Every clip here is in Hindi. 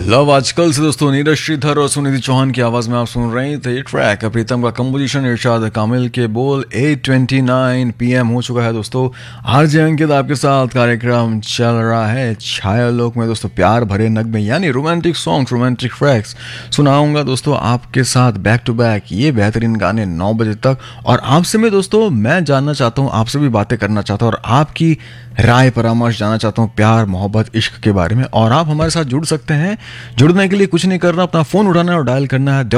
लव आजकल से दोस्तों नीरज श्रीधर और सुनिधि चौहान की आवाज में आप सुन रहे थे ट्रैक प्रीतम का कंपोजिशन इरशाद कामिल के बोल 8:29 PM हो चुका है दोस्तों। आरजे अंकित आपके साथ कार्यक्रम चल रहा है छाया लोक में दोस्तों। प्यार भरे नगमे यानी रोमांटिक सॉन्ग्स रोमांटिक ट्रैक्स सुनाऊंगा दोस्तों आपके साथ बैक टू बैक ये बेहतरीन गाने 9 बजे तक। और आपसे मैं दोस्तों मैं जानना चाहता हूँ, आपसे भी बातें करना चाहता हूँ और आपकी राय परामर्श जानना चाहता हूँ प्यार मोहब्बत इश्क के बारे में। और आप हमारे साथ जुड़ सकते हैं। जुड़ने के लिए कुछ नहीं करना, अपना फोन उठाना है और डायल करना है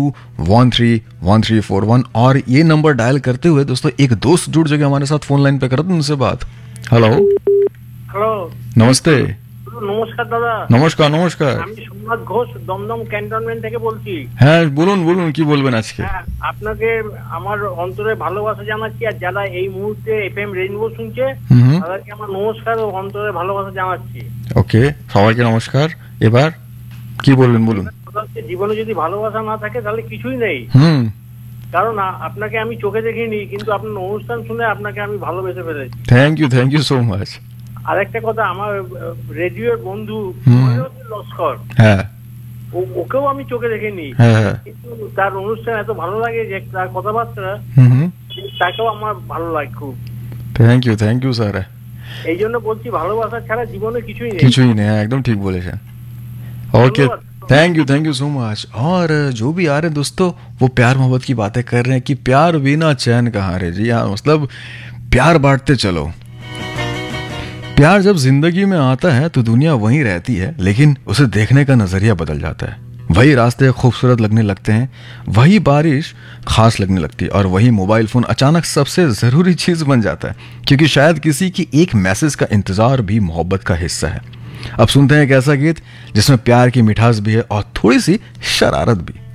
22131341। और ये नंबर डायल करते हुए दोस्तों एक दोस्त जुड़ जाएगा हमारे साथ फोन लाइन पे, करते हैं उनसे बात। हेलो हेलो नमस्ते। নমস্কার দাদা। নমস্কার নমস্কার। আমি সোমনাথ ঘোষ দমদম ক্যান্টনমেন্ট থেকে বলছি। হ্যাঁ বলুন বলুন, কি বলবেন আজকে? আপনাকে আমার অন্তরে ভালোবাসা জানাচ্ছি, আর যারা এই মুহূর্তে এফএম রেইনবো শুনছে তাদেরকে আমার নমস্কার ও অন্তরে ভালোবাসা জানাচ্ছি। ওকে, সবাইকে নমস্কার। এবার কি বলবেন বলুন। জীবনে যদি ভালোবাসা না থাকে তাহলে কিছুই নেই। কারণ আপনাকে আমি চোখে দেখিনি, কিন্তু আপনার অনুষ্ঠান শুনে আপনাকে আমি ভালোবেসে ফেলেছি। Thank you so much. আর একটা কথা, আমার রেডিওর বন্ধু লস্কর, হ্যাঁ ওকেও আমি চোখে দেখিনি, কিন্তু তার অনুষ্ঠান এত ভালো লাগে যে তার কথাবার্তা, তাকেও আমার ভালো লাগে খুব। Thank you sir. এই জন্য বলছি ভালোবাসা ছাড়া জীবনে কিছুই নেই। একদম ঠিক বলেছেন। Okay thank you so much. और जो भी आ रहे हैं दोस्तों वो प्यार मोहब्बत की बातें कर रहे हैं कि प्यार बिना चैन कहाँ रे। जी हाँ, मतलब प्यार बांटते चलो। प्यार जब जिंदगी में आता है तो दुनिया वहीं रहती है, लेकिन उसे देखने का नजरिया बदल जाता है। वही रास्ते खूबसूरत लगने लगते हैं, वही बारिश खास लगने लगती है और वही मोबाइल फोन अचानक सबसे जरूरी चीज बन जाता है, क्योंकि शायद किसी की एक मैसेज का इंतजार भी मोहब्बत का हिस्सा है। अब सुनते हैं एक ऐसा गीत जिसमें प्यार की मिठास भी है और थोड़ी सी शरारत भी।